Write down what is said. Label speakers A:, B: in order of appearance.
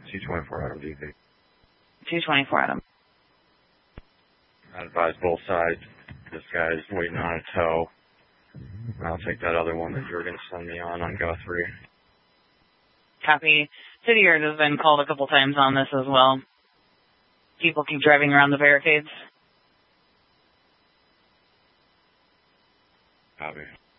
A: 224 Adam DP.
B: 224 Adam.
A: I advise both sides. This guy's waiting on a tow. I'll take that other one that you were going to send me on Guthrie.
B: Copy. City Guard has been called a couple times on this as well. People keep driving around the barricades.
A: Copy.